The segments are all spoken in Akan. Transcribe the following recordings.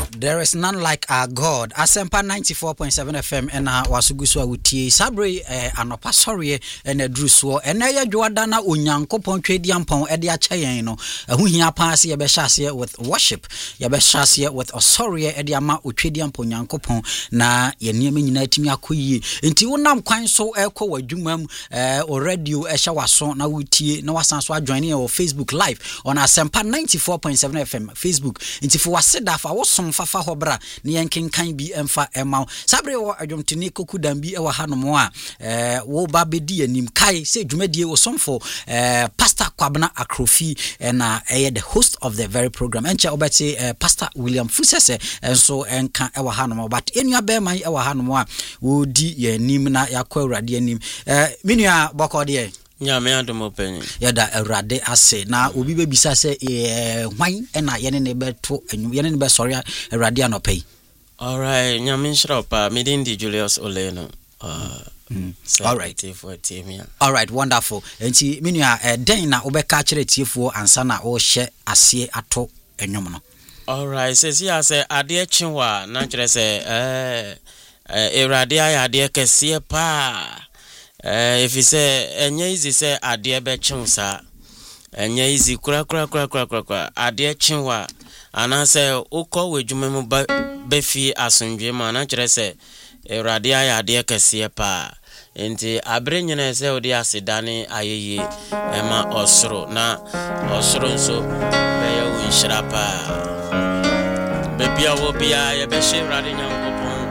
There is none like our God. Asempa 94.7 FM and wasugusu awutie sabre anopa sorry and edruso and ya dwadana onyankopon twediampon ede acha yen no hu hia paase ye be hyase with worship ye be hyase with osori ede ama otwediampon nyankopon na ye niam nyina atimi akoyie enti wonam kwan so ekọ wadwumam o radio ehya waso na wutie na wasanso adjoin ye o Facebook live on Asempa 94.7 FM Facebook enti fo waseda fa wosom fa hobra ne yenkenkan bi emfa emau sabre wo adwomtene kokudam bi ewa hanom a wo ba bedi anim kai se dwumadie wo somfo Pastor Kwabena Akrofi na the host of the very program enche obeti Pastor William Fusese enso enka ewa hanom but enua be man ewa hanom a wo di ye nim na yakọ awrade anim menua bokode Nyame adomo penyi. Yada awrade ase na obi be bisa se hwan na yene ne beto yene ne be sorry awrade anopai. All right, nyame shropa midindi Julius Oleno. All right. All right, wonderful. Enti menua den na obeka kire tiefo ansa na wo hye ase ato enwom no. All right, says ya say ade chinwa na kire se awrade ade kese pa. If you say enya easy say ade be chinsa enya easy kura ade chinwa ana say ukọ wedwumemu be fi asundwe ma na kire say awrade ade kese pa enti abre nyina say odi asedane ayeye ema osoro na osoro nso be ye wonhyira pa bebia wo bia ye be hye awrade nyankopon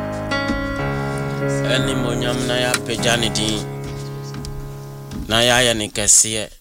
eni monyam na ya pejane din na ya ni kese